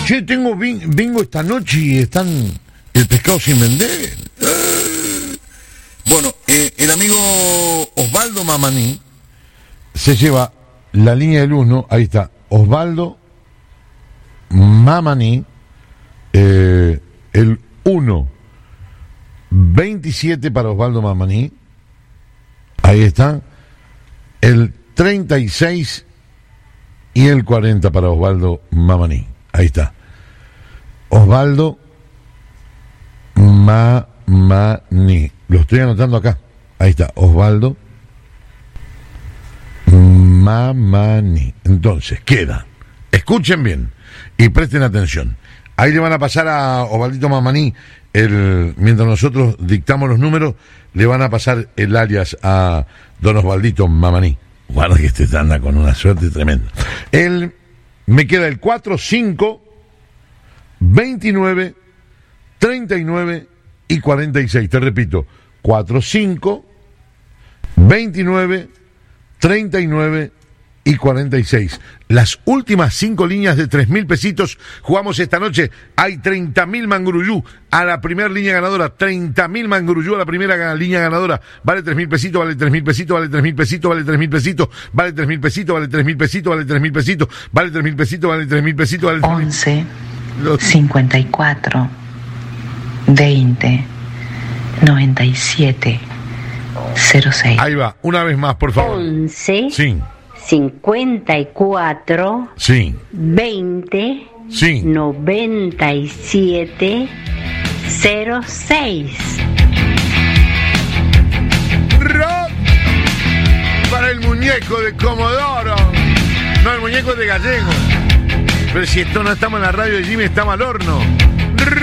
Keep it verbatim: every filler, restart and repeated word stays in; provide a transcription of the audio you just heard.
Che, tengo bingo esta noche y están el pescado sin vender. Bueno, eh, el amigo Osvaldo Mamaní se lleva la línea del uno, ahí está, Osvaldo Mamaní, eh, el uno veintisiete para Osvaldo Mamaní, ahí está, el treinta y seis y el cuarenta para Osvaldo Mamaní, ahí está, Osvaldo Mamaní, lo estoy anotando acá, ahí está, Osvaldo Mamaní. Entonces, queda, escuchen bien y presten atención, ahí le van a pasar a Osvaldito Mamaní, el, mientras nosotros dictamos los números, le van a pasar el alias a don Osvaldito Mamaní. Guarda que este anda con una suerte tremenda. El, me queda el cuatro, cinco, veintinueve, treinta y nueve y cuarenta y seis. Te repito, cuatro, cinco, veintinueve, treinta y nueve y cuarenta y seis. Las últimas cinco líneas de tres mil pesitos jugamos esta noche. Hay treinta mil manguruyú a la primera línea ganadora. treinta mil manguruyú a la primera línea ganadora. Vale tres mil pesitos, vale tres mil pesitos, vale tres mil pesitos, vale tres mil pesitos, vale tres mil pesitos, vale tres mil pesitos, vale tres mil pesitos, vale tres mil pesitos, vale tres mil pesitos, vale once, cincuenta y cuatro, veinte, noventa y siete, cero seis. Ahí va, una vez más, por favor. once. Sí. cincuenta y cuatro, sí, veinte, sí, noventa y siete, cero seis. Rock para el muñeco de Comodoro, no, el muñeco de Gallego. Pero si esto no estamos en la radio de Jimmy, estamos al horno.